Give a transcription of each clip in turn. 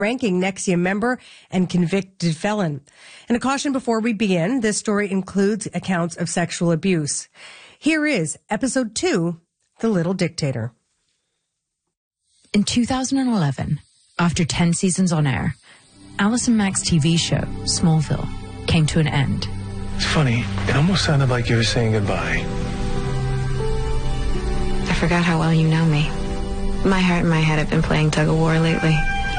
ranking NXIVM member and convicted felon. And a caution before we begin, this story includes accounts of sexual abuse. Here is episode 2, The Little Dictator. In 2011, after 10 seasons on air, Allison Mack's TV show, Smallville, came to an end. It's funny, it almost sounded like you were saying goodbye. I forgot how well you know me. My heart and my head have been playing tug-of-war lately.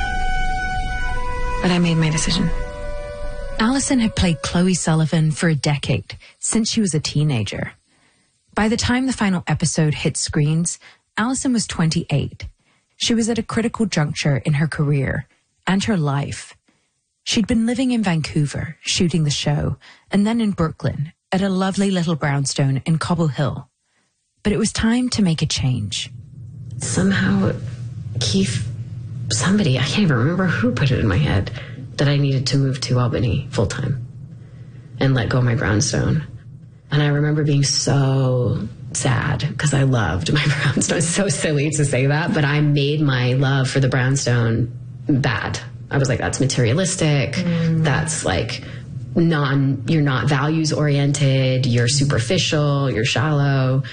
But I made my decision. Allison had played Chloe Sullivan for a decade, since she was a teenager. By the time the final episode hit screens, Allison was 28. She was at a critical juncture in her career and her life. She'd been living in Vancouver, shooting the show, and then in Brooklyn, at a lovely little brownstone in Cobble Hill. But it was time to make a change. Somehow, Keith, somebody, I can't even remember who put it in my head, that I needed to move to Albany full-time and let go of my brownstone. And I remember being so sad because I loved my brownstone. It's so silly to say that, but I made my love for the brownstone bad. I was like, that's materialistic. That's like you're not values oriented. You're superficial. You're shallow.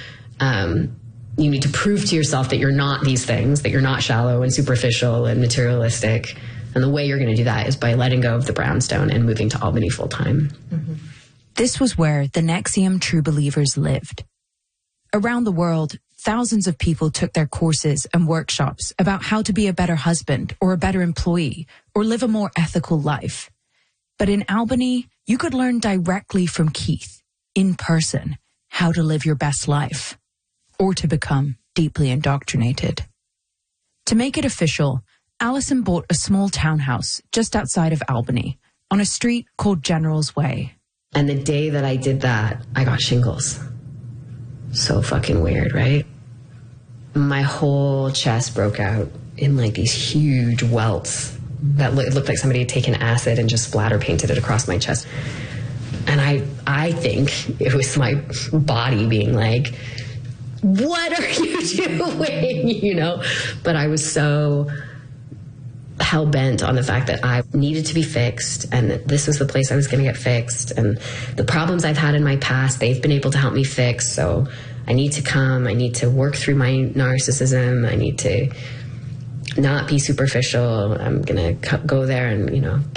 You need to prove to yourself that you're not these things, that you're not shallow and superficial and materialistic. And the way you're going to do that is by letting go of the brownstone and moving to Albany full time. Mm-hmm. This was where the NXIVM True Believers lived. Around the world, thousands of people took their courses and workshops about how to be a better husband or a better employee or live a more ethical life. But in Albany, you could learn directly from Keith, in person, how to live your best life, or to become deeply indoctrinated. To make it official, Allison bought a small townhouse just outside of Albany, on a street called General's Way. And the day that I did that, I got shingles. So fucking weird, right? My whole chest broke out in like these huge welts that looked like somebody had taken acid and just splatter painted it across my chest. And I think it was my body being like, what are you doing? You know? But I was so hell-bent on the fact that I needed to be fixed and that this was the place I was going to get fixed. And the problems I've had in my past, they've been able to help me fix. So I need to come. I need to work through my narcissism. I need to not be superficial. I'm going to go there and, you know,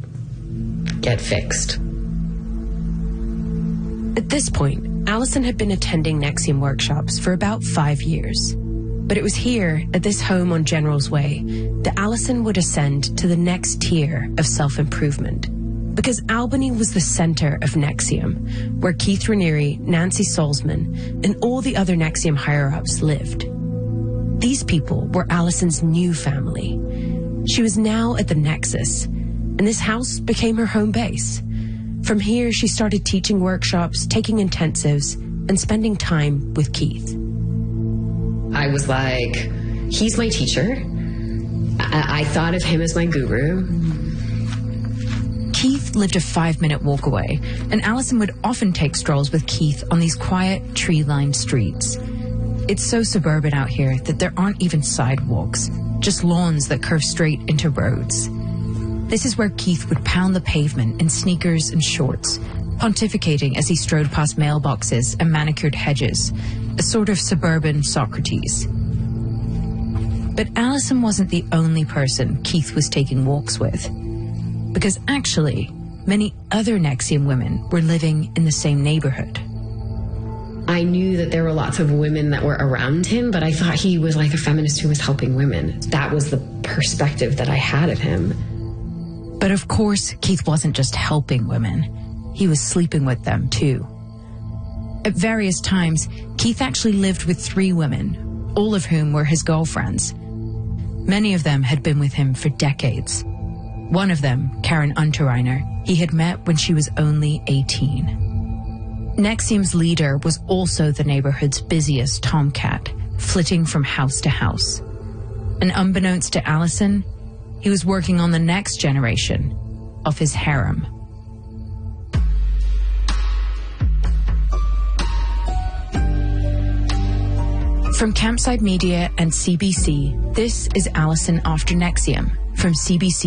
get fixed. At this point, Allison had been attending NXIVM workshops for about 5 years. But it was here, at this home on General's Way, that Allison would ascend to the next tier of self-improvement. Because Albany was the center of NXIVM, where Keith Raniere, Nancy Salzman, and all the other NXIVM higher-ups lived. These people were Allison's new family. She was now at the Nexus, and this house became her home base. From here, she started teaching workshops, taking intensives, and spending time with Keith. I was like, he's my teacher. I thought of him as my guru. Keith lived a 5-minute walk away, and Allison would often take strolls with Keith on these quiet, tree-lined streets. It's so suburban out here that there aren't even sidewalks, just lawns that curve straight into roads. This is where Keith would pound the pavement in sneakers and shorts, pontificating as he strode past mailboxes and manicured hedges, a sort of suburban Socrates. But Allison wasn't the only person Keith was taking walks with, because actually, many other NXIVM women were living in the same neighborhood. I knew that there were lots of women that were around him, but I thought he was like a feminist who was helping women. That was the perspective that I had of him. But of course, Keith wasn't just helping women. He was sleeping with them, too. At various times, Keith actually lived with 3 women, all of whom were his girlfriends. Many of them had been with him for decades. One of them, Karen Unterreiner, he had met when she was only 18. NXIVM's leader was also the neighborhood's busiest tomcat, flitting from house to house. And unbeknownst to Allison, he was working on the next generation of his harem. From Campside Media and CBC, this is Allison After NXIVM from CBC.